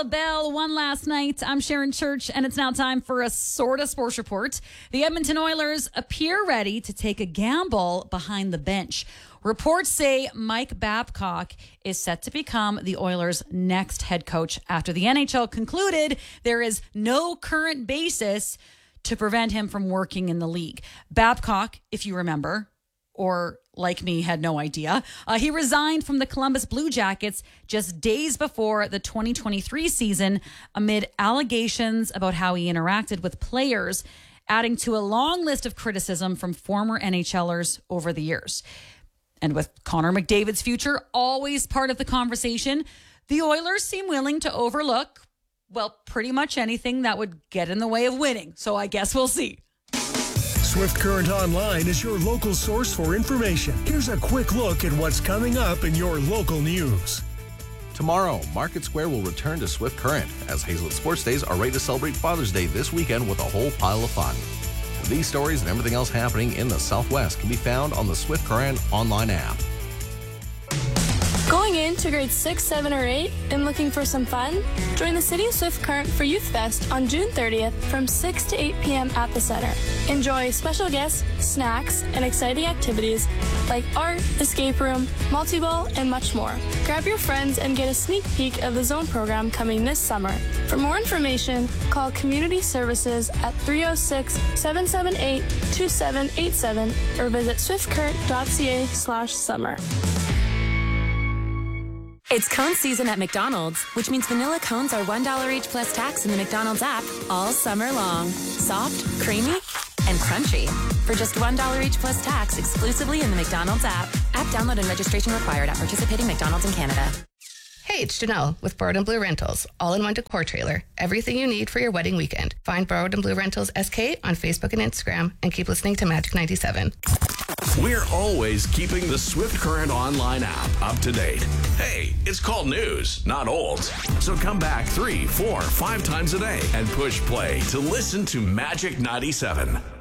LaBelle won last night. I'm Sharon Church, and it's now time for a sort of sports report. The Edmonton Oilers appear ready to take a gamble behind the bench. Reports say Mike Babcock is set to become the Oilers' next head coach after the NHL concluded there is no current basis to prevent him from working in the league. Babcock, if you remember, or like me, had no idea. He resigned from the Columbus Blue Jackets just days before the 2023 season amid allegations about how he interacted with players, adding to a long list of criticism from former NHLers over the years. And with Connor McDavid's future always part of the conversation, the Oilers seem willing to overlook, well, pretty much anything that would get in the way of winning. So I guess we'll see. Swift Current Online is your local source for information. Here's a quick look at what's coming up in your local news. Tomorrow, Market Square will return to Swift Current as Hazelett Sports Days are ready to celebrate Father's Day this weekend with a whole pile of fun. These stories and everything else happening in the Southwest can be found on the Swift Current online app. Going into grades 6, 7, or 8 and looking for some fun? Join the City of Swift Current for Youth Fest on June 30th from 6 to 8 p.m. at the Center. Enjoy special guests, snacks, and exciting activities like art, escape room, multi-ball, and much more. Grab your friends and get a sneak peek of the Zone program coming this summer. For more information, call Community Services at 306-778-2787 or visit swiftcurrent.ca/summer. It's cone season at McDonald's, which means vanilla cones are $1 each plus tax in the McDonald's app all summer long. Soft, creamy, and crunchy. For just $1 each plus tax exclusively in the McDonald's app. App download and registration required at participating McDonald's in Canada. Hey, it's Janelle with Borrowed & Blue Rentals, all-in-one decor trailer. Everything you need for your wedding weekend. Find Borrowed & Blue Rentals SK on Facebook and Instagram, and keep listening to Magic 97. We're always keeping the Swift Current online app up to date. Hey, it's called news, not old. So come back 3, 4, 5 times a day and push play to listen to Magic 97.